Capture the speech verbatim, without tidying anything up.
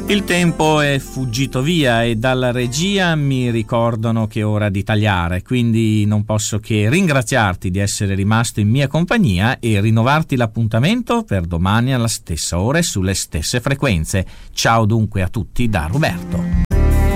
Il tempo è fuggito via e dalla regia mi ricordano che è ora di tagliare, quindi non posso che ringraziarti di essere rimasto in mia compagnia e rinnovarti l'appuntamento per domani alla stessa ora e sulle stesse frequenze. Ciao dunque a tutti da Roberto.